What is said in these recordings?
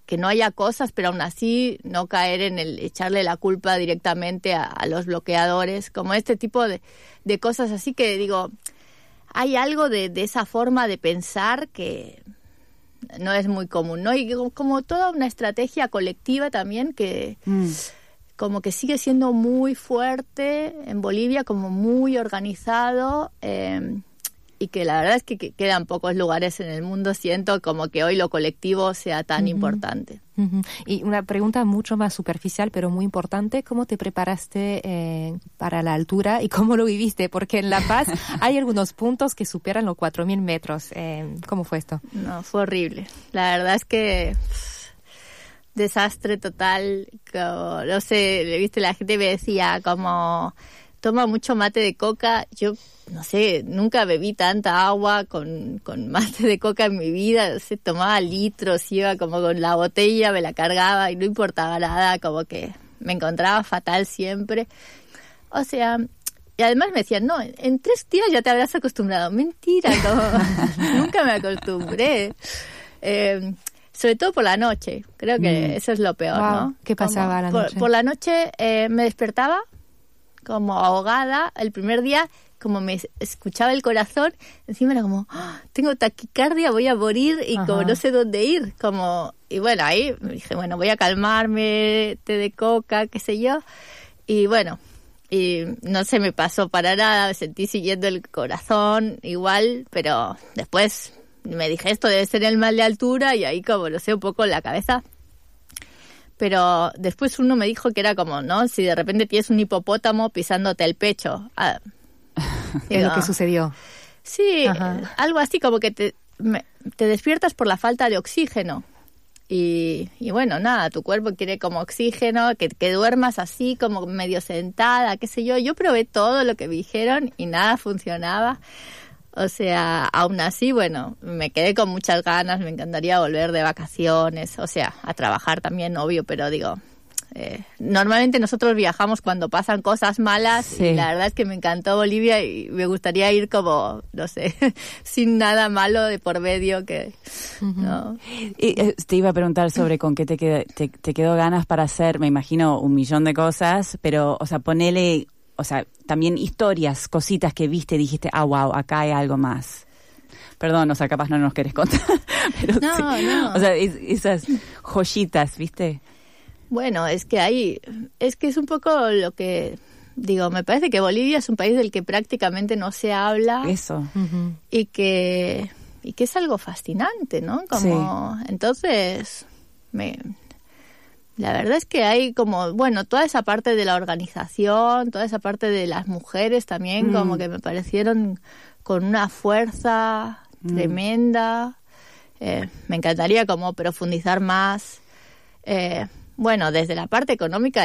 no haya cosas, pero aún así no caer en el echarle la culpa directamente a los bloqueadores, como este tipo de cosas así que digo, hay algo de esa forma de pensar que no es muy común, ¿no? Y como toda una estrategia colectiva también que como que sigue siendo muy fuerte en Bolivia, como muy organizado, y que la verdad es que quedan pocos lugares en el mundo, siento como que hoy lo colectivo sea tan importante. Y una pregunta mucho más superficial, pero muy importante, ¿cómo te preparaste para la altura y cómo lo viviste? Porque en La Paz hay algunos puntos que superan los 4.000 metros. ¿Cómo fue esto? No, fue horrible. La verdad es que desastre total, como, no sé, viste, la gente me decía como toma mucho mate de coca. Yo no sé, nunca bebí tanta agua con mate de coca en mi vida. No sé, tomaba litros, iba como con la botella, me la cargaba y no importaba nada, como que me encontraba fatal siempre. O sea, y además me decían, no, en 3 días ya te habrás acostumbrado. Mentira, como nunca me acostumbré. Sobre todo por la noche, creo que eso es lo peor, ¿no? ¿Qué pasaba a la noche? Por la noche me despertaba como ahogada. El primer día, como me escuchaba el corazón, encima era como, tengo taquicardia, voy a morir y como no sé dónde ir. Y bueno, ahí me dije, bueno, voy a calmarme, té de coca, qué sé yo. Y bueno, y no se me pasó para nada, me sentí siguiendo el corazón igual, pero después me dije, esto debe ser el mal de altura, y ahí como, no sé, un poco en la cabeza. Pero después uno me dijo que era como, ¿no? Si de repente tienes un hipopótamo pisándote el pecho. Es lo que sucedió. Sí, algo así como que te despiertas por la falta de oxígeno. Y bueno, nada, tu cuerpo quiere como oxígeno, que duermas así como medio sentada, qué sé yo. Yo probé todo lo que me dijeron y nada funcionaba. O sea, aún así, bueno, me quedé con muchas ganas, me encantaría volver de vacaciones, o sea, a trabajar también, obvio, pero digo, normalmente nosotros viajamos cuando pasan cosas malas, sí. Y la verdad es que me encantó Bolivia y me gustaría ir como, no sé, sin nada malo de por medio que... ¿no? Y te iba a preguntar sobre con qué te quedó ganas para hacer, me imagino, 1.000.000 de cosas, pero, o sea, ponele... O sea, también historias, cositas que viste, dijiste, wow, acá hay algo más. Perdón, o sea, capaz no nos querés contar. Pero no, sí. No. O sea, esas joyitas, ¿viste? Bueno, es que es un poco lo que... Digo, me parece que Bolivia es un país del que prácticamente no se habla. Eso. Y que es algo fascinante, ¿no? Como, sí. Entonces, la verdad es que hay como, bueno, toda esa parte de la organización, toda esa parte de las mujeres también, como que me parecieron con una fuerza tremenda. Me encantaría como profundizar más. Bueno, desde la parte económica,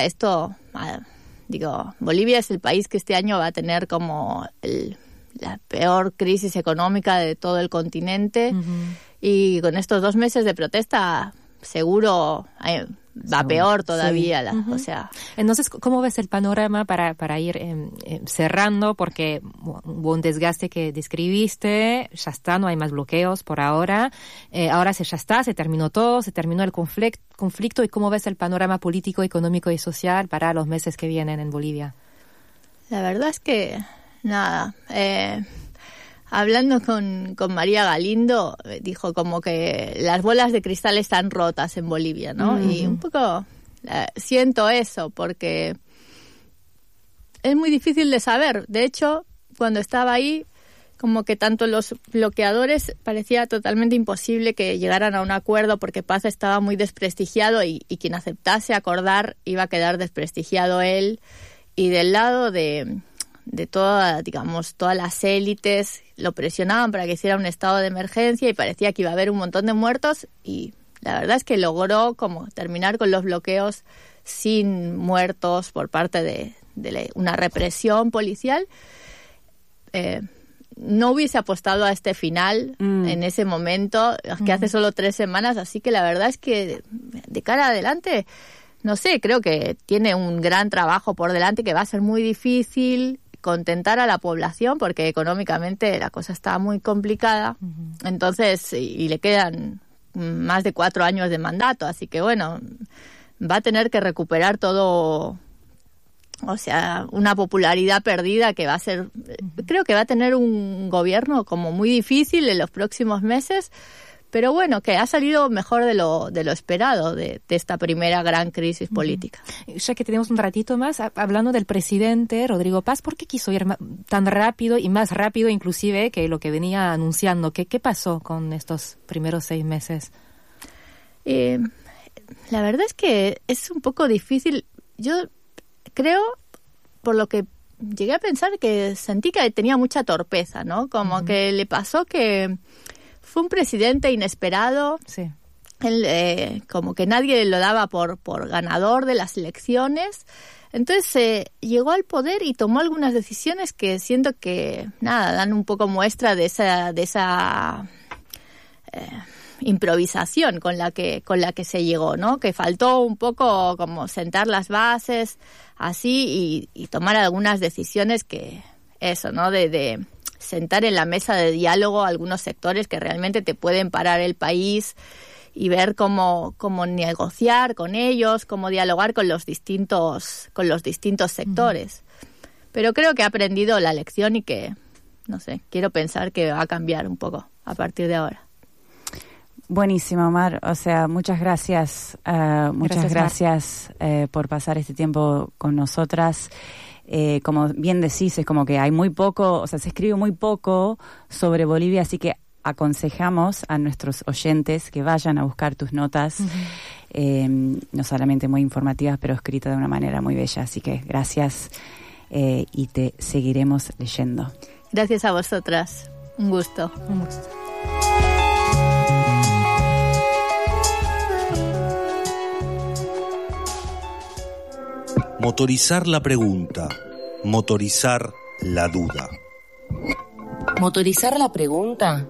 Bolivia es el país que este año va a tener como la peor crisis económica de todo el continente. Y con estos 2 meses de protesta, seguro... va peor todavía, sí. O sea. Entonces, ¿cómo ves el panorama para ir cerrando? Porque hubo un desgaste que describiste, ya está, no hay más bloqueos por ahora. Ahora se terminó todo, se terminó el conflicto. ¿Y cómo ves el panorama político, económico y social para los meses que vienen en Bolivia? La verdad es que, nada, hablando con María Galindo, dijo como que las bolas de cristal están rotas en Bolivia, ¿no? Y un poco siento eso, porque es muy difícil de saber. De hecho, cuando estaba ahí, como que tanto los bloqueadores parecía totalmente imposible que llegaran a un acuerdo, porque Paz estaba muy desprestigiado y quien aceptase acordar iba a quedar desprestigiado él. Y del lado de todas las élites lo presionaban para que hiciera un estado de emergencia y parecía que iba a haber un montón de muertos, y la verdad es que logró como terminar con los bloqueos sin muertos por parte de una represión policial. No hubiese apostado a este final en ese momento, que hace solo 3 semanas, así que la verdad es que de cara adelante, no sé, creo que tiene un gran trabajo por delante, que va a ser muy difícil contentar a la población, porque económicamente la cosa está muy complicada. Entonces, y le quedan más de 4 años de mandato, así que bueno, va a tener que recuperar todo, o sea, una popularidad perdida que va a ser, creo que va a tener un gobierno como muy difícil en los próximos meses, pero bueno, que ha salido mejor de lo esperado de esta primera gran crisis política. Ya que tenemos un ratito más, hablando del presidente Rodrigo Paz, ¿por qué quiso ir tan rápido y más rápido inclusive que lo que venía anunciando? ¿Qué pasó con estos primeros 6 meses? La verdad es que es un poco difícil. Yo creo, por lo que llegué a pensar, que sentí que tenía mucha torpeza, ¿no? Como que le pasó que fue un presidente inesperado. Sí. Él, como que nadie lo daba por ganador de las elecciones. Entonces llegó al poder y tomó algunas decisiones que siento que, dan un poco muestra de esa improvisación con la que se llegó, ¿no? Que faltó un poco como sentar las bases así y tomar algunas decisiones que eso, ¿no? De sentar en la mesa de diálogo a algunos sectores que realmente te pueden parar el país y ver cómo negociar con ellos, cómo dialogar con los distintos sectores. Pero creo que ha aprendido la lección y que, no sé, quiero pensar que va a cambiar un poco a partir de ahora. Buenísimo, Mar. O sea, muchas gracias. Muchas gracias por pasar este tiempo con nosotras. Como bien decís, es como que hay muy poco, o sea, se escribe muy poco sobre Bolivia, así que aconsejamos a nuestros oyentes que vayan a buscar tus notas, no solamente muy informativas, pero escritas de una manera muy bella. Así que gracias y te seguiremos leyendo. Gracias a vosotras. Un gusto. Un gusto. Motorizar la pregunta, motorizar la duda. Motorizar la pregunta,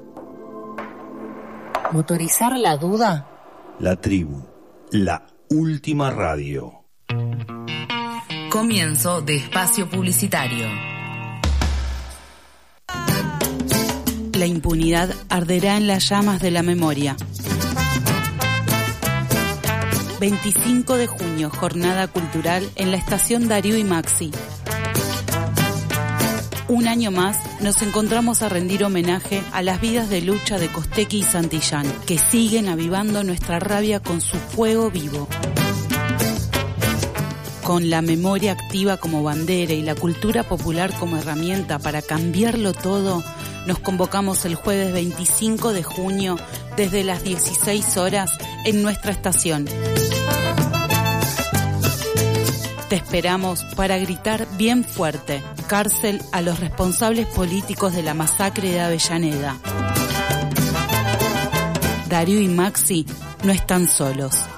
motorizar la duda. La tribu, la última radio. Comienzo de espacio publicitario. La impunidad arderá en las llamas de la memoria. 25 de junio, jornada cultural en la estación Darío y Maxi. Un año más nos encontramos a rendir homenaje a las vidas de lucha de Costequi y Santillán, que siguen avivando nuestra rabia con su fuego vivo. Con la memoria activa como bandera y la cultura popular como herramienta para cambiarlo todo, nos convocamos el jueves 25 de junio desde las 16 horas en nuestra estación. Te esperamos para gritar bien fuerte: cárcel a los responsables políticos de la masacre de Avellaneda. Darío y Maxi no están solos.